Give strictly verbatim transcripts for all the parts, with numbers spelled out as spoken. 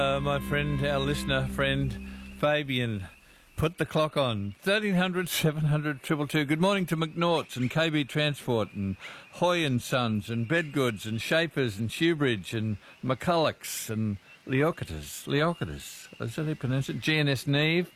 Uh, my friend, our listener friend, Fabian, put the clock on. thirteen hundred, seven hundred, two two two. Good morning to McNaughts and K B Transport and Hoy and Sons and Bedgoods and Shapers and Shoebridge and McCulloch's and Leocatus. Leocatus. Is that how you pronounce it? G N S Neve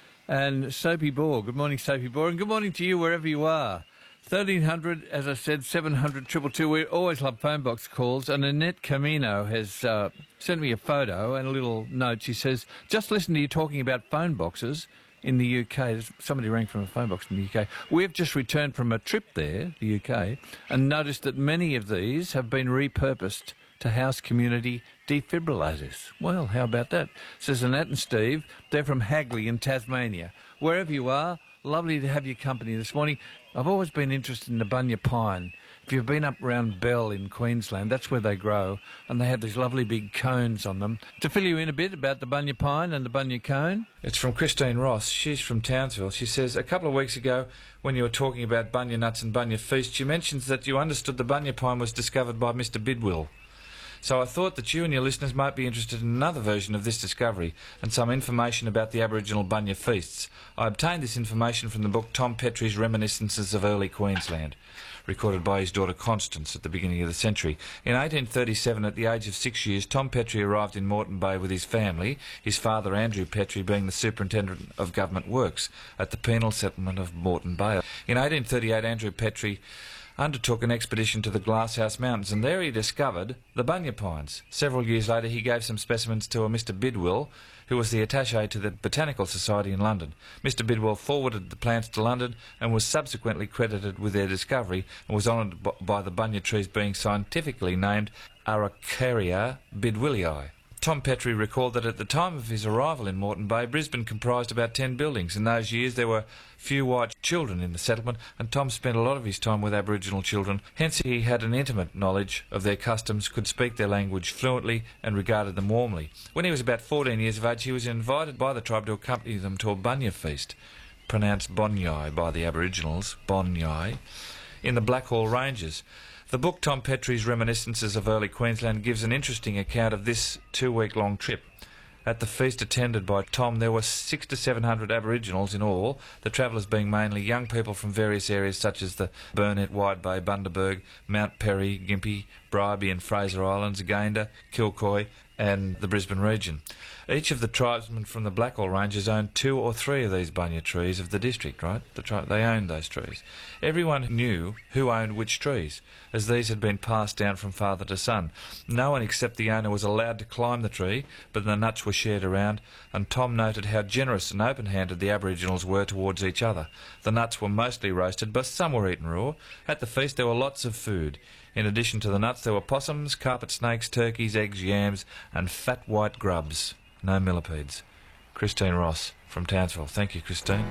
and Soapy Bore. Good morning, Soapy Bore. And good morning to you wherever you are. thirteen hundred, as I said, seven hundred, two two two. We always love phone box calls. And Annette Camino has uh, sent me a photo and a little note. She says, just listen to you talking about phone boxes in the U K. Somebody rang from a phone box in the U K. We've just returned from a trip there, the U K, and noticed that many of these have been repurposed to house community defibrillators. Well, how about that? Says Annette and Steve. They're from Hagley in Tasmania. Wherever you are, lovely to have your company this morning. I've always been interested in the bunya pine. If you've been up around Bell in Queensland, that's where they grow, and they have these lovely big cones on them. To fill you in a bit about the bunya pine and the bunya cone, it's from Christine Ross. She's from Townsville. She says, a couple of weeks ago, when you were talking about bunya nuts and bunya feasts, you mentioned that you understood the bunya pine was discovered by Mister Bidwill. So I thought that you and your listeners might be interested in another version of this discovery and some information about the Aboriginal bunya feasts. I obtained this information from the book Tom Petrie's Reminiscences of Early Queensland, recorded by his daughter Constance at the beginning of the century. In eighteen thirty-seven, at the age of six years, Tom Petrie arrived in Moreton Bay with his family, his father Andrew Petrie being the Superintendent of Government Works at the penal settlement of Moreton Bay. In eighteen thirty-eight, Andrew Petrie undertook an expedition to the Glasshouse Mountains, and there he discovered the bunya pines. Several years later, he gave some specimens to a Mister Bidwill, who was the attaché to the Botanical Society in London. Mister Bidwill forwarded the plants to London and was subsequently credited with their discovery and was honoured by the bunya trees being scientifically named Araucaria bidwillii. Tom Petrie recalled that at the time of his arrival in Moreton Bay, Brisbane comprised about ten buildings. In those years, there were few white children in the settlement, and Tom spent a lot of his time with Aboriginal children. Hence, he had an intimate knowledge of their customs, could speak their language fluently, and regarded them warmly. When he was about fourteen years of age, he was invited by the tribe to accompany them to a bunya feast, pronounced Bonyai by the Aboriginals, Bonyai, in the Blackhall Ranges. The book Tom Petrie's Reminiscences of Early Queensland gives an interesting account of this two-week-long trip. At the feast attended by Tom, there were six to seven hundred Aboriginals in all, the travellers being mainly young people from various areas such as the Burnett, Wide Bay, Bundaberg, Mount Perry, Gympie, Bribie and Fraser Islands, Gayndah, Kilcoy and the Brisbane region. Each of the tribesmen from the Blackhall Ranges owned two or three of these bunya trees of the district, right? The tri- they owned those trees. Everyone knew who owned which trees, as these had been passed down from father to son. No one except the owner was allowed to climb the tree, but the nuts were shared around, and Tom noted how generous and open-handed the Aboriginals were towards each other. The nuts were mostly roasted, but some were eaten raw. At the feast there were lots of food. In addition to the nuts, there were possums, carpet snakes, turkeys, eggs, yams, and fat white grubs. No millipedes. Christine Ross from Townsville. Thank you, Christine.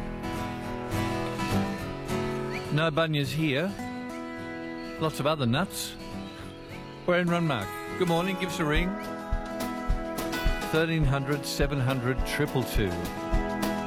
No bunyas here. Lots of other nuts. We're in Runmark. Good morning. Give us a ring. thirteen hundred, seven hundred, two two two.